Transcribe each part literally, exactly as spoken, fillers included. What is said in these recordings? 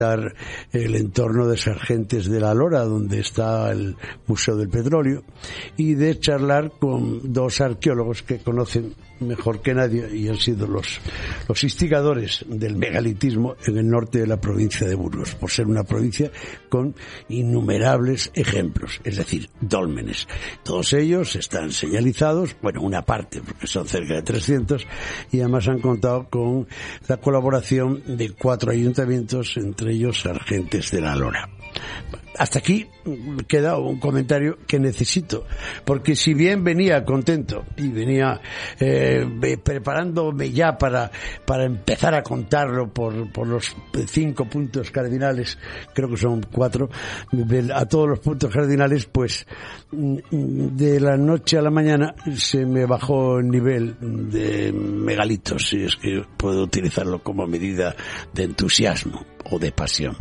el entorno de Sargentes de la Lora, donde está el Museo del Petróleo, y de charlar con dos arqueólogos que conocen mejor que nadie y han sido los, los instigadores del megalitismo en el norte de la provincia de Burgos, por ser una provincia con innumerables ejemplos, es decir, dólmenes. Todos ellos están señalizados, bueno, una parte, porque son cerca de trescientos, y además han contado con la colaboración de cuatro ayuntamientos, entre ellos Sargentes de la Lora. Hasta aquí queda un comentario que necesito, porque si bien venía contento y venía eh, preparándome ya para para empezar a contarlo por, por los cinco puntos cardinales, creo que son cuatro, a todos los puntos cardinales, pues de la noche a la mañana se me bajó el nivel de megalitos, si es que puedo utilizarlo como medida de entusiasmo o de pasión.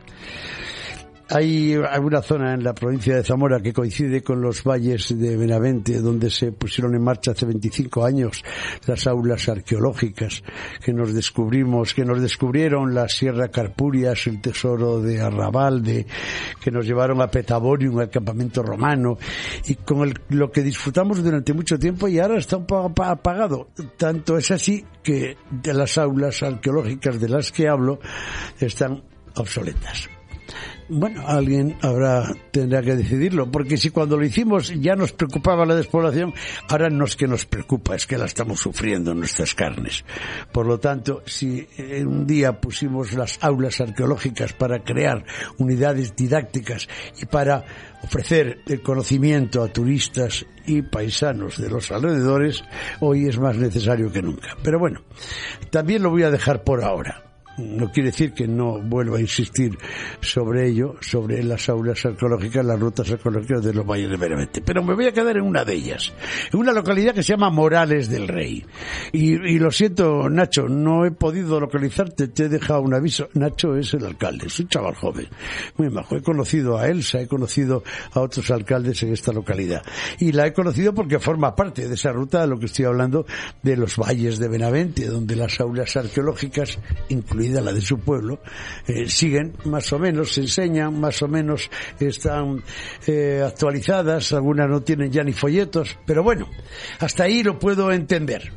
Hay alguna zona en la provincia de Zamora que coincide con los valles de Benavente, donde se pusieron en marcha hace veinticinco años las aulas arqueológicas que nos descubrimos, que nos descubrieron la Sierra Carpurias, el tesoro de Arrabalde, que nos llevaron a Petaborium, al campamento romano, y con el, lo que disfrutamos durante mucho tiempo, y ahora está un poco apagado. Tanto es así que de las aulas arqueológicas de las que hablo están obsoletas. Bueno, alguien habrá tendrá que decidirlo, porque si cuando lo hicimos ya nos preocupaba la despoblación, ahora no es que nos preocupa, es que la estamos sufriendo en nuestras carnes. Por lo tanto, si un día pusimos las aulas arqueológicas para crear unidades didácticas y para ofrecer el conocimiento a turistas y paisanos de los alrededores, hoy es más necesario que nunca. Pero bueno, también lo voy a dejar por ahora. No quiere decir que no vuelva a insistir sobre ello, sobre las aulas arqueológicas, las rutas arqueológicas de los valles de Benavente. Pero me voy a quedar en una de ellas, en una localidad que se llama Morales del Rey. Y, y lo siento, Nacho, no he podido localizarte, te he dejado un aviso. Nacho es el alcalde, es un chaval joven, muy majo. He conocido a Elsa, he conocido a otros alcaldes en esta localidad. Y la he conocido porque forma parte de esa ruta de lo que estoy hablando, de los valles de Benavente, donde las aulas arqueológicas, incluidas la de su pueblo, eh, siguen más o menos, se enseñan más o menos, están eh, actualizadas, algunas no tienen ya ni folletos, pero bueno, hasta ahí lo puedo entender.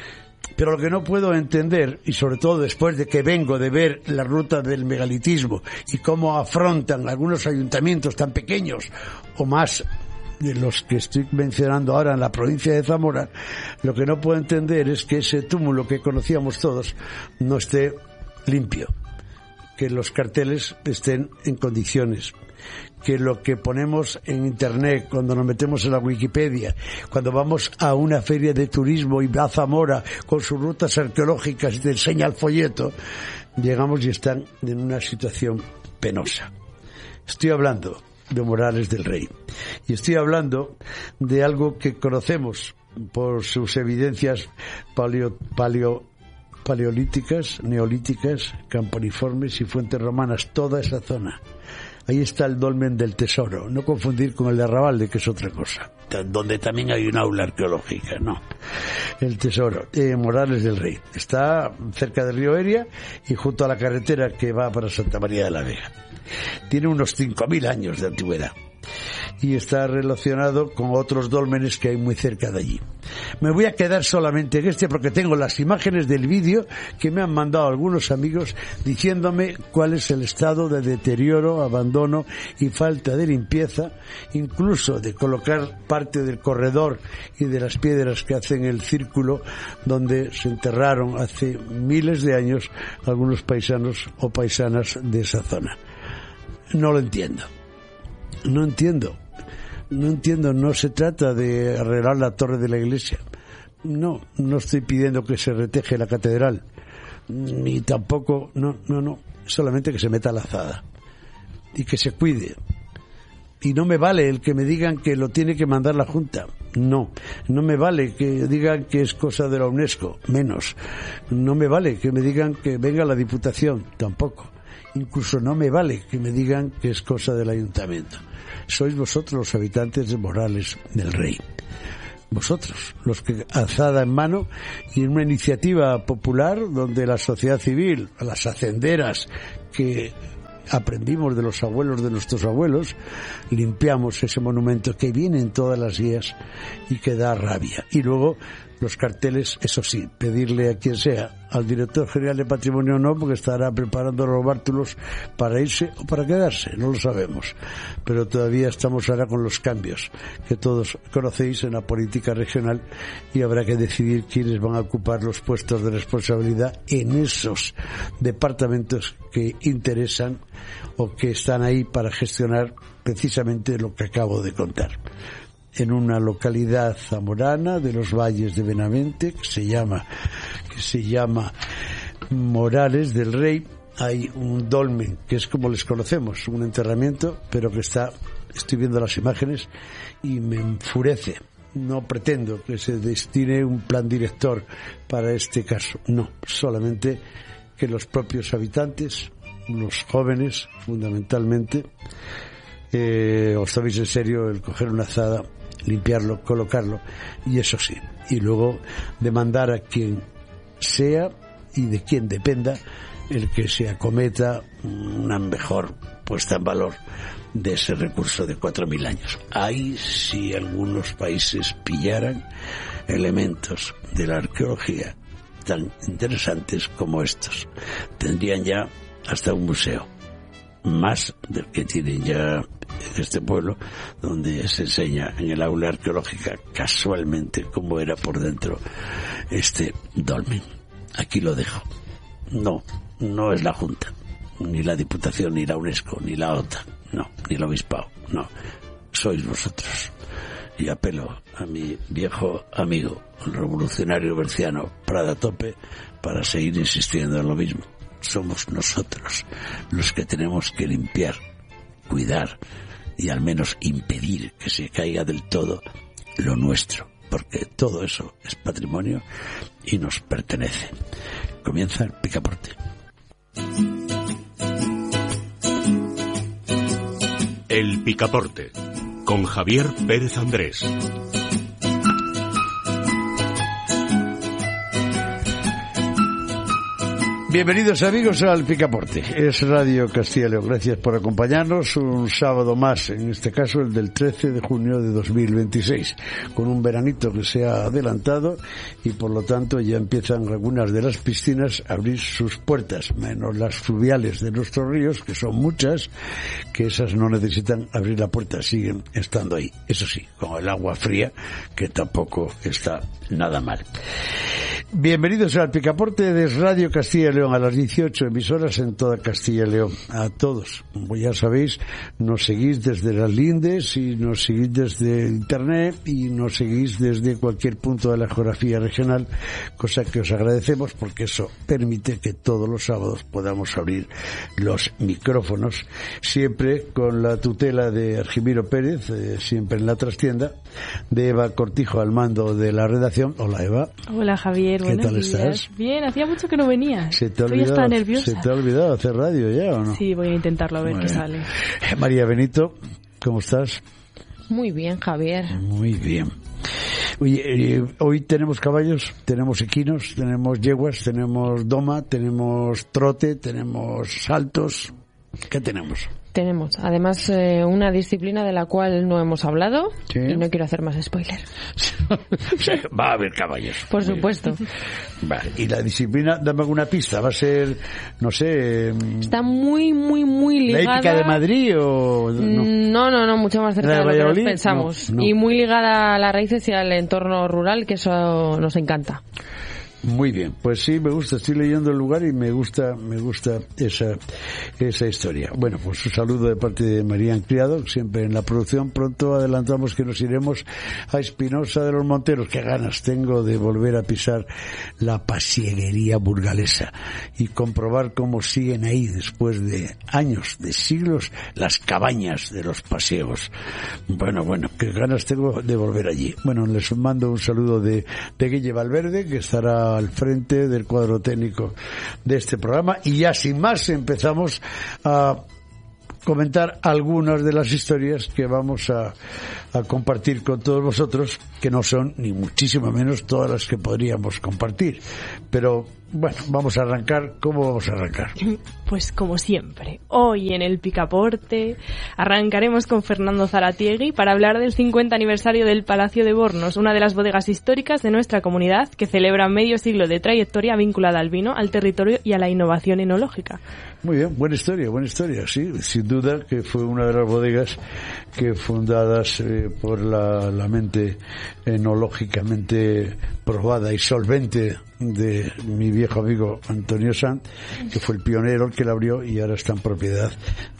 Pero lo que no puedo entender, y sobre todo después de que vengo de ver la ruta del megalitismo y cómo afrontan algunos ayuntamientos tan pequeños o más de los que estoy mencionando ahora en la provincia de Zamora, lo que no puedo entender es que ese túmulo que conocíamos todos no esté limpio, que los carteles estén en condiciones, que lo que ponemos en internet, cuando nos metemos en la Wikipedia, cuando vamos a una feria de turismo y va a Zamora con sus rutas arqueológicas y te enseña el folleto, llegamos y están en una situación penosa. Estoy hablando de Morales del Rey y estoy hablando de algo que conocemos por sus evidencias paleo, paleo paleolíticas, neolíticas, campaniformes y fuentes romanas, toda esa zona. Ahí está el dolmen del Tesoro, no confundir con el de Arrabalde, que es otra cosa, donde también hay un aula arqueológica, no. El Tesoro, eh, Morales del Rey, está cerca del río Eria y junto a la carretera que va para Santa María de la Vega. Tiene unos cinco mil años de antigüedad y está relacionado con otros dólmenes que hay muy cerca de allí. Me voy a quedar solamente en este porque tengo las imágenes del vídeo que me han mandado algunos amigos diciéndome cuál es el estado de deterioro, abandono y falta de limpieza, incluso de colocar parte del corredor y de las piedras que hacen el círculo donde se enterraron hace miles de años algunos paisanos o paisanas de esa zona. No lo entiendo. No entiendo. No entiendo, no se trata de arreglar la torre de la iglesia. No, no estoy pidiendo que se reteje la catedral. Ni tampoco, no, no, no. Solamente que se meta la azada. Y que se cuide. Y no me vale el que me digan que lo tiene que mandar la Junta. No. No me vale que digan que es cosa de la UNESCO. Menos. No me vale que me digan que venga la Diputación. Tampoco. Incluso no me vale que me digan que es cosa del ayuntamiento. Sois vosotros los habitantes de Morales del Rey. Vosotros, los que alzada en mano y en una iniciativa popular donde la sociedad civil, las hacenderas que aprendimos de los abuelos de nuestros abuelos, limpiamos ese monumento que viene en todas las guías y que da rabia. Y luego los carteles, eso sí, pedirle a quien sea, al director general de Patrimonio no, porque estará preparando los bártulos para irse o para quedarse, no lo sabemos. Pero todavía estamos ahora con los cambios que todos conocéis en la política regional y habrá que decidir quiénes van a ocupar los puestos de responsabilidad en esos departamentos que interesan o que están ahí para gestionar precisamente lo que acabo de contar. En una localidad zamorana de los valles de Benavente que se llama que se llama Morales del Rey, hay un dolmen que es como les conocemos, un enterramiento, pero que está, estoy viendo las imágenes y me enfurece. No pretendo que se destine un plan director para este caso, no, solamente que los propios habitantes, los jóvenes fundamentalmente, eh, os toméis en serio el coger una azada, limpiarlo, colocarlo, y eso sí, y luego demandar a quien sea y de quien dependa el que se acometa una mejor puesta en valor de ese recurso de cuatro mil años. Ahí si algunos países pillaran elementos de la arqueología tan interesantes como estos, tendrían ya hasta un museo, más del que tienen ya en este pueblo, donde se enseña en el aula arqueológica casualmente cómo era por dentro este dolmen. Aquí lo dejo. No, no es la Junta, ni la Diputación, ni la UNESCO, ni la OTAN, no, ni el Obispado, no, sois vosotros. Y apelo a mi viejo amigo, el revolucionario berciano Prada Tope, para seguir insistiendo en lo mismo. Somos nosotros los que tenemos que limpiar, cuidar y al menos impedir que se caiga del todo lo nuestro, porque todo eso es patrimonio y nos pertenece. Comienza el Picaporte. El Picaporte, con Javier Pérez Andrés. Bienvenidos amigos al Picaporte. Es Radio Castilla y León. Gracias por acompañarnos un sábado más, en este caso el del trece de junio de dos mil veintiséis, con un veranito que se ha adelantado y por lo tanto ya empiezan algunas de las piscinas a abrir sus puertas, menos las fluviales de nuestros ríos, que son muchas, que esas no necesitan abrir la puerta, siguen estando ahí. Eso sí, con el agua fría, que tampoco está nada mal. Bienvenidos al Picaporte de Radio Castilla y León, a las dieciocho emisoras en toda Castilla y León. A todos, como ya sabéis, nos seguís desde las lindes y nos seguís desde internet y nos seguís desde cualquier punto de la geografía regional, cosa que os agradecemos porque eso permite que todos los sábados podamos abrir los micrófonos, siempre con la tutela de Argimiro Pérez, eh, siempre en la trastienda, de Eva Cortijo al mando de la redacción. Hola Eva. Hola Javier. ¿Qué tal días. estás? Bien, hacía mucho que no venías. ¿Se te ha Estoy olvidado, hasta nerviosa. ¿Se te ha olvidado hacer radio ya o no? Sí, voy a intentarlo a ver Muy qué bien. sale. María Benito, ¿cómo estás? Muy bien, Javier. Muy bien. Oye, eh, hoy tenemos caballos, tenemos equinos, tenemos yeguas, tenemos doma, tenemos trote, tenemos saltos. ¿Qué tenemos? Tenemos, además, eh, una disciplina de la cual no hemos hablado, ¿Sí? Y no quiero hacer más spoiler. Va a haber caballos. Por Muy supuesto. bien. Vale. Y la disciplina, dame alguna pista, va a ser, no sé... Está muy, muy, muy ligada... ¿La épica de Madrid o...? No, No, no, no, mucho más cerca ¿La de de lo que nos Valladolid? pensamos. No, no. Y muy ligada a las raíces y al entorno rural, que eso nos encanta. Muy bien, pues sí, me gusta, estoy leyendo el lugar y me gusta, me gusta esa, esa historia. Bueno, pues un saludo de parte de Marían Criado, siempre en la producción. Pronto adelantamos que nos iremos a Espinosa de los Monteros. Qué ganas tengo de volver a pisar la pasieguería burgalesa y comprobar cómo siguen ahí después de años, de siglos, las cabañas de los pasiegos. Bueno, bueno, qué ganas tengo de volver allí. Bueno, les mando un saludo de, de Guille Valverde, que estará al frente del cuadro técnico de este programa, y ya sin más empezamos a comentar algunas de las historias que vamos a, a compartir con todos vosotros, que no son ni muchísimo menos todas las que podríamos compartir, pero Bueno, vamos a arrancar. ¿Cómo vamos a arrancar? Pues como siempre, hoy en el Picaporte arrancaremos con Fernando Zaratiegui para hablar del cincuenta aniversario del Palacio de Bornos, una de las bodegas históricas de nuestra comunidad que celebra medio siglo de trayectoria vinculada al vino, al territorio y a la innovación enológica. Muy bien, buena historia, buena historia, sí, sin duda que fue una de las bodegas que fundadas eh, por la, la mente enológicamente probada y solvente de mi viejo amigo Antonio Sanz, que fue el pionero el que la abrió y ahora está en propiedad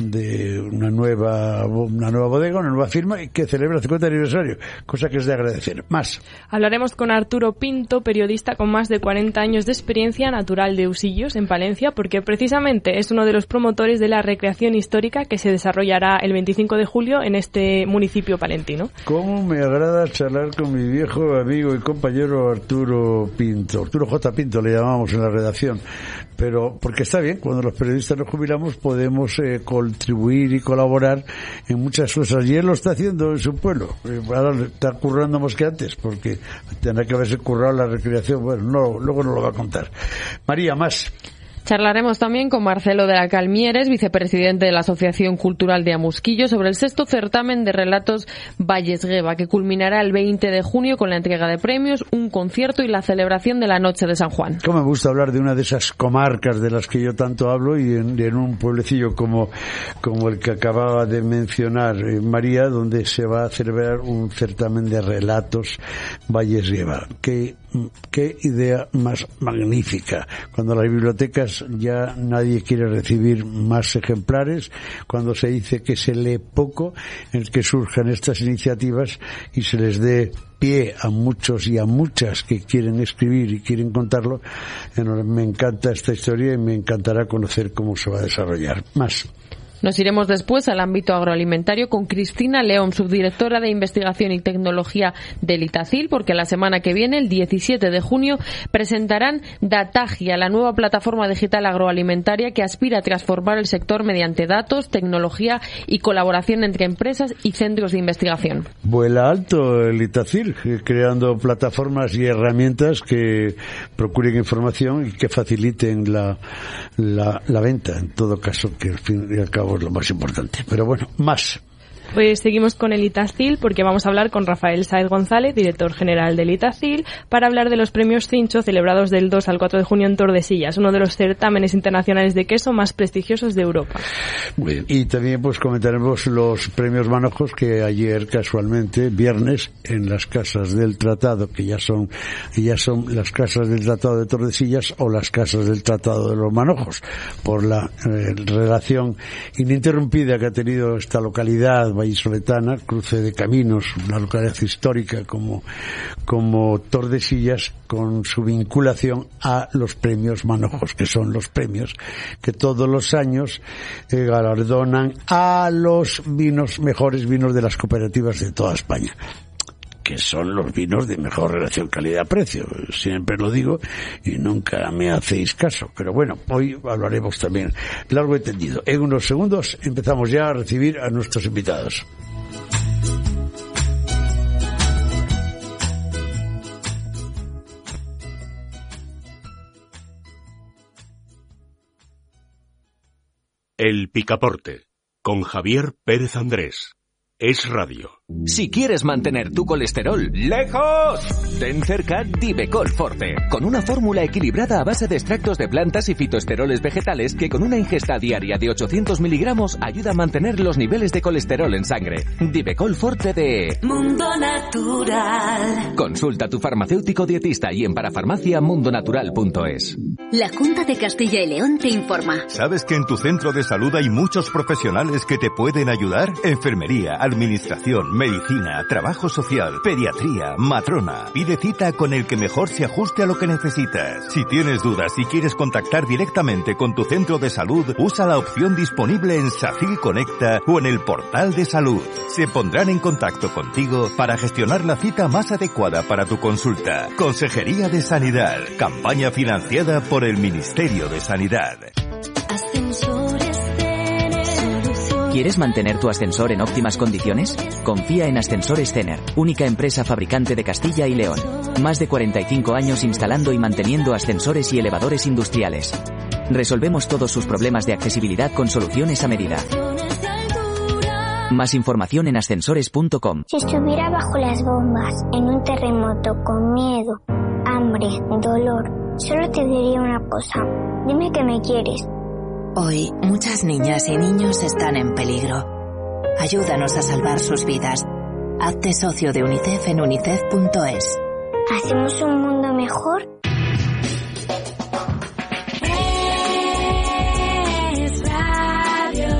de una nueva una nueva bodega, una nueva firma que celebra el cincuenta aniversario, cosa que es de agradecer. Más. Hablaremos con Arturo Pinto, periodista con más de cuarenta años de experiencia, natural de Usillos, en Palencia, porque precisamente es uno de los promotores de la recreación histórica que se desarrollará el veinticinco de julio en este municipio palentino. ¿Cómo me agrada charlar con mi viejo amigo y compañero Arturo Pinto? Arturo J. Pinto le llamamos en la redacción, pero porque está bien, cuando los periodistas nos jubilamos podemos eh, contribuir y colaborar en muchas cosas, y él lo está haciendo en su pueblo. Eh, ahora está currando más que antes, porque tendrá que haberse currado la recreación. Bueno, no, luego nos lo va a contar. María, más. Charlaremos también con Marcelo de la Calmieres, vicepresidente de la Asociación Cultural de Amusquillo, sobre el sexto certamen de relatos Valles Gueva, que culminará el veinte de junio con la entrega de premios, un concierto y la celebración de la Noche de San Juan. Cómo me gusta hablar de una de esas comarcas de las que yo tanto hablo, y en, en un pueblecillo como, como el que acababa de mencionar eh, María, donde se va a celebrar un certamen de relatos Valles Gueva. Qué, qué idea más magnífica. Cuando las bibliotecas ya nadie quiere recibir más ejemplares, cuando se dice que se lee poco, en el que surjan estas iniciativas y se les dé pie a muchos y a muchas que quieren escribir y quieren contarlo. Me encanta esta historia y me encantará conocer cómo se va a desarrollar. Más. Nos iremos después al ámbito agroalimentario con Cristina León, subdirectora de Investigación y Tecnología del Itacil, porque la semana que viene, el diecisiete de junio, presentarán Datagia, la nueva plataforma digital agroalimentaria que aspira a transformar el sector mediante datos, tecnología y colaboración entre empresas y centros de investigación. Vuela alto el Itacil, creando plataformas y herramientas que procuren información y que faciliten la, la, la venta, en todo caso, que al fin y al cabo es lo más importante. Pero bueno, más. Pues seguimos con el Itacil, porque vamos a hablar con Rafael Sáez González, director general del Itacil, para hablar de los premios Cincho celebrados del dos al cuatro de junio en Tordesillas, uno de los certámenes internacionales de queso más prestigiosos de Europa. Muy bien. Y también pues comentaremos los premios Manojos que ayer, casualmente, viernes, en las casas del Tratado, que ya son ya son las casas del Tratado de Tordesillas o las casas del Tratado de los Manojos, por la eh, relación ininterrumpida que ha tenido esta localidad vallisoletana, cruce de caminos, una localidad histórica como, como Tordesillas, con su vinculación a los premios Manojos, que son los premios que todos los años eh, galardonan a los vinos, mejores vinos de las cooperativas de toda España, que son los vinos de mejor relación calidad-precio. Siempre lo digo y nunca me hacéis caso. Pero bueno, hoy hablaremos también largo y tendido. En unos segundos empezamos ya a recibir a nuestros invitados. El Picaporte, con Javier Pérez Andrés. Es Radio. Si quieres mantener tu colesterol lejos, ten cerca Divecol Forte, con una fórmula equilibrada a base de extractos de plantas y fitoesteroles vegetales que con una ingesta diaria de ochocientos miligramos ayuda a mantener los niveles de colesterol en sangre. Divecol Forte de Mundo Natural. Consulta a tu farmacéutico dietista y en parafarmacia mundonatural punto es. La Junta de Castilla y León te informa. ¿Sabes que en tu centro de salud hay muchos profesionales que te pueden ayudar? Enfermería, administración, medicina, trabajo social, pediatría, matrona. Pide cita con el que mejor se ajuste a lo que necesitas. Si tienes dudas y quieres contactar directamente con tu centro de salud, usa la opción disponible en SACIL Conecta o en el portal de salud. Se pondrán en contacto contigo para gestionar la cita más adecuada para tu consulta. Consejería de Sanidad. Campaña financiada por el Ministerio de Sanidad. Ascensores Tener. Solución. ¿Quieres mantener tu ascensor en óptimas condiciones? Confía en Ascensores Cener, única empresa fabricante de Castilla y León. Más de cuarenta y cinco años instalando y manteniendo ascensores y elevadores industriales. Resolvemos todos sus problemas de accesibilidad con soluciones a medida. Más información en ascensores punto com. Si estuviera bajo las bombas, en un terremoto, con miedo, hambre, dolor, solo te diría una cosa. Dime que me quieres. Hoy, muchas niñas y niños están en peligro. Ayúdanos a salvar sus vidas. Hazte socio de UNICEF en unicef punto es. ¿Hacemos un mundo mejor? Es radio.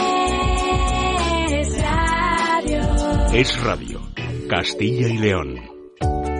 Es radio. Es Radio. Castilla y León.